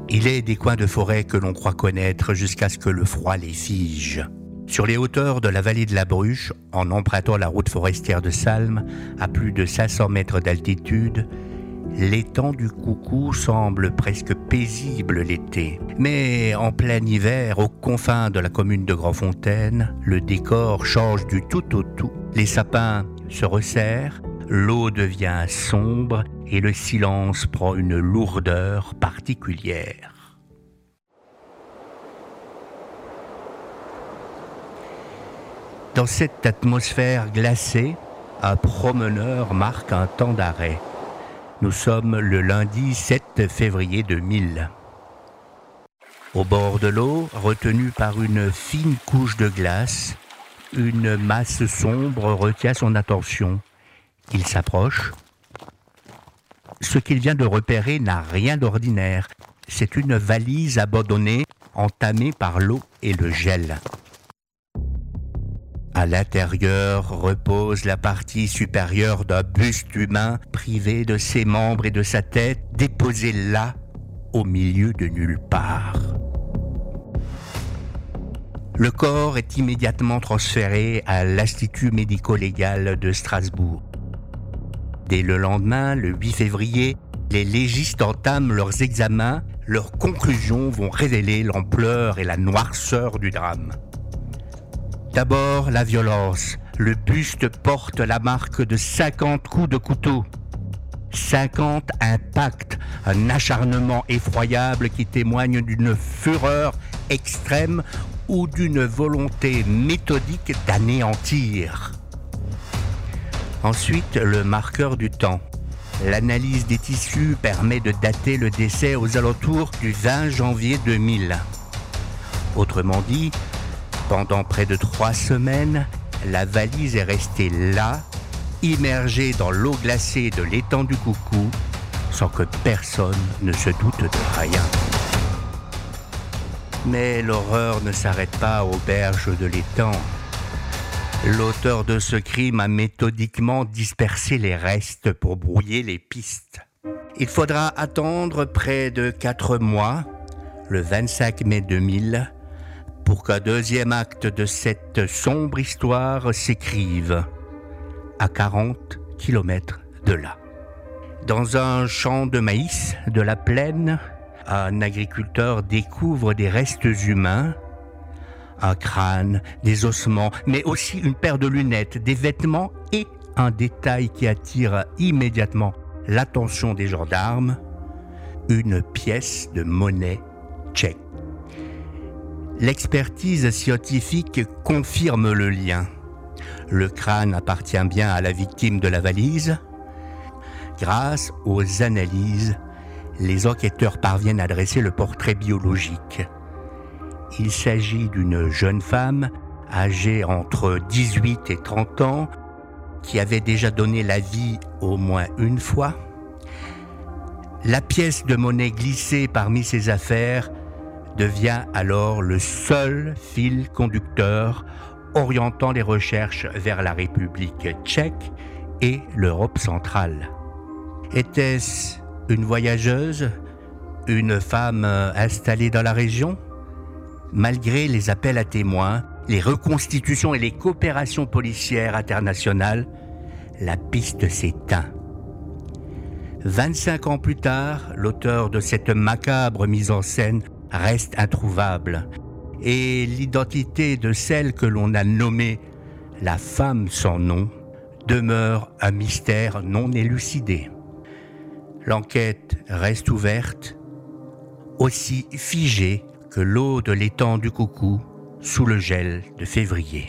Il est des coins de forêt que l'on croit connaître jusqu'à ce que le froid les fige. Sur les hauteurs de la vallée de la Bruche, en empruntant la route forestière de Salmes, à plus de 500 mètres d'altitude, l'étang du Coucou semble presque paisible l'été. Mais en plein hiver, aux confins de la commune de Grandfontaine, le décor change du tout au tout. Les sapins se resserrent, l'eau devient sombre et le silence prend une lourdeur particulière. Dans cette atmosphère glacée, un promeneur marque un temps d'arrêt. Nous sommes le lundi 7 février 2000. Au bord de l'eau, retenu par une fine couche de glace, une masse sombre retient son attention. Il s'approche. Ce qu'il vient de repérer n'a rien d'ordinaire. C'est une valise abandonnée, entamée par l'eau et le gel. À l'intérieur repose la partie supérieure d'un buste humain privé de ses membres et de sa tête, déposé là, au milieu de nulle part. Le corps est immédiatement transféré à l'Institut médico-légal de Strasbourg. Dès le lendemain, le 8 février, les légistes entament leurs examens. Leurs conclusions vont révéler l'ampleur et la noirceur du drame. D'abord, la violence. Le buste porte la marque de 50 coups de couteau. 50 impacts, un acharnement effroyable qui témoigne d'une fureur extrême ou d'une volonté méthodique d'anéantir. Ensuite, le marqueur du temps. L'analyse des tissus permet de dater le décès aux alentours du 20 janvier 2000. Autrement dit, pendant près de 3 semaines, la valise est restée là, immergée dans l'eau glacée de l'étang du Coucou, sans que personne ne se doute de rien. Mais l'horreur ne s'arrête pas aux berges de l'étang. L'auteur de ce crime a méthodiquement dispersé les restes pour brouiller les pistes. Il faudra attendre près de 4 mois, le 25 mai 2000, pour qu'un deuxième acte de cette sombre histoire s'écrive, à 40 kilomètres de là. Dans un champ de maïs de la plaine, un agriculteur découvre des restes humains, un crâne, des ossements, mais aussi une paire de lunettes, des vêtements et un détail qui attire immédiatement l'attention des gendarmes, une pièce de monnaie tchèque. L'expertise scientifique confirme le lien. Le crâne appartient bien à la victime de la valise. Grâce aux analyses, les enquêteurs parviennent à dresser le portrait biologique. Il s'agit d'une jeune femme âgée entre 18 et 30 ans qui avait déjà donné la vie au moins une fois. La pièce de monnaie glissée parmi ses affaires devient alors le seul fil conducteur orientant les recherches vers la République tchèque et l'Europe centrale. Était-ce une voyageuse, une femme installée dans la région ? Malgré les appels à témoins, les reconstitutions et les coopérations policières internationales, la piste s'éteint. 25 ans plus tard, l'auteur de cette macabre mise en scène reste introuvable et l'identité de celle que l'on a nommée la femme sans nom demeure un mystère non élucidé. L'enquête reste ouverte, aussi figée que l'eau de l'étang du Coucou sous le gel de février.